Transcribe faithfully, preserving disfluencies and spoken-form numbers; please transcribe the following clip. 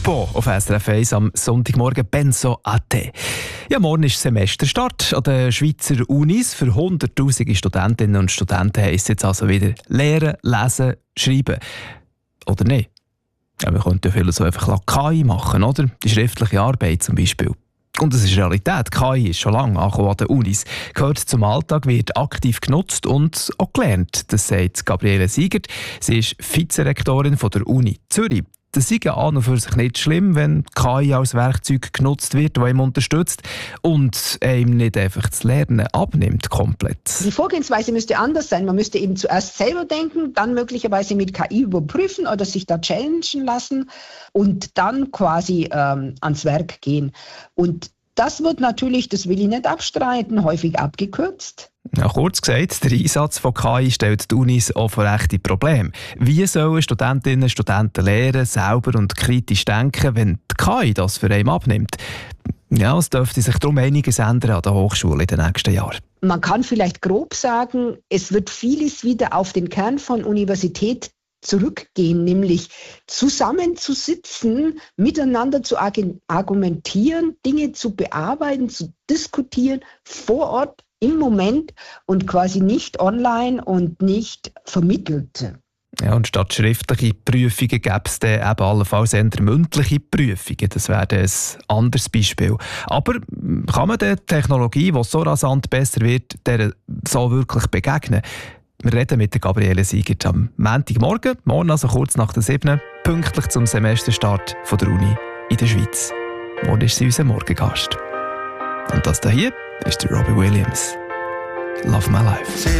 Grupo auf S R F eins am Sonntagmorgen «Penso a te». Ja, morgen ist Semesterstart an den Schweizer Unis. Für hunderttausende Studentinnen und Studenten heisst es jetzt also wieder lernen, lesen, schreiben. Oder nicht? Ja, wir könnten ja vieles so einfach K I machen, oder? Die schriftliche Arbeit zum Beispiel. Und das ist Realität. K I ist schon lange angekommen an den Unis. Gehört zum Alltag, wird aktiv genutzt und auch gelernt. Das sagt Gabriele Siegert. Sie ist Vizerektorin von der Uni Zürich. Das sei ja an und für sich nicht schlimm, wenn K I als Werkzeug genutzt wird, das ihm unterstützt und einem nicht einfach das Lernen abnimmt komplett. Die Vorgehensweise müsste anders sein. Man müsste eben zuerst selber denken, dann möglicherweise mit K I überprüfen oder sich da challengen lassen und dann quasi ähm, ans Werk gehen. Und das wird natürlich, das will ich nicht abstreiten, häufig abgekürzt. Ja, kurz gesagt, der Einsatz von K I stellt die Unis auch vor echte Probleme. Wie sollen Studentinnen und Studenten lernen, selber und kritisch denken, wenn die K I das für einen abnimmt? Ja, es dürfte sich darum einiges ändern an der Hochschule in den nächsten Jahren. Man kann vielleicht grob sagen, es wird vieles wieder auf den Kern von Universität zurückgehen, nämlich zusammenzusitzen, miteinander zu argumentieren, Dinge zu bearbeiten, zu diskutieren, vor Ort, im Moment und quasi nicht online und nicht vermittelt. Ja, und statt schriftliche Prüfungen gäbe es dann eben allenfalls eher mündliche Prüfungen. Das wäre ein anderes Beispiel. Aber kann man der Technologie, die so rasant besser wird, der so wirklich begegnen? Wir reden mit der Gabriele Siegert am Montagmorgen, morgen also kurz nach der sieben, pünktlich zum Semesterstart von der Uni in der Schweiz. Morgen ist sie unser Morgengast. Und das hier ist der Robbie Williams. Love My Life.